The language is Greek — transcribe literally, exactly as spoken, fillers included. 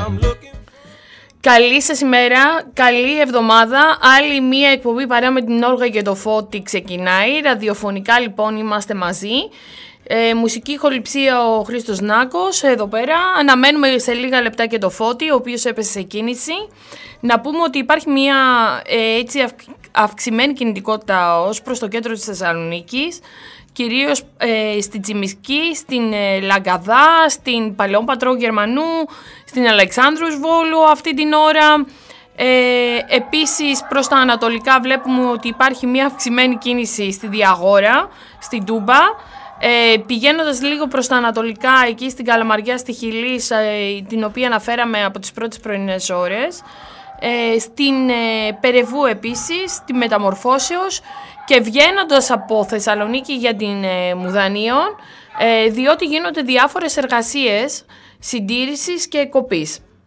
Καλή σας ημέρα, καλή εβδομάδα. Άλλη μία εκπομπή παρέα με την Όλγα και το Φώτη ξεκινάει. Ραδιοφωνικά λοιπόν είμαστε μαζί. Ε, μουσική ηχοληψία ο Χρήστος Νάκος εδώ πέρα. Αναμένουμε σε λίγα λεπτά και το Φώτη, ο οποίος έπεσε σε κίνηση. Να πούμε ότι υπάρχει μια ε, έτσι αυ, αυξημένη κινητικότητα ως προς το κέντρο της Θεσσαλονίκης, κυρίως ε, στην Τσιμισκή, στην ε, Λαγκαδά, στην Παλαιόν Πατρό Γερμανού, στην Αλεξάνδρους Βόλου αυτή την ώρα. Ε, επίσης προς τα ανατολικά βλέπουμε ότι υπάρχει μια αυξημένη κίνηση στη Διαγόρα, στην Τούμπα. Ε, πηγαίνοντας λίγο προς τα ανατολικά, εκεί στην Καλαμαριά, στη Χιλής, ε, την οποία αναφέραμε από τις πρώτες πρωινές ώρες, ε, στην ε, Περεβού επίσης, στη Μεταμορφώσεως, και βγαίνοντας από Θεσσαλονίκη για την ε, Μουδανίων, ε, διότι γίνονται διάφορες εργασίες συντήρησης και κοπής.